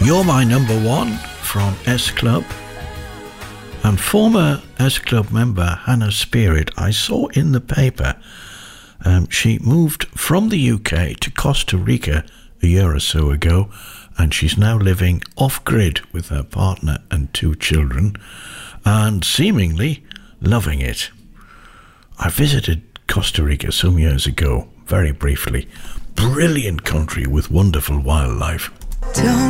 You're My Number One from S Club. And former S Club member Hannah Spirit, I saw in the paper, she moved from the UK to Costa Rica a year or so ago, and she's now living off-grid with her partner and 2 children, and seemingly loving it. I visited Costa Rica some years ago, very briefly. Brilliant country with wonderful wildlife. Tell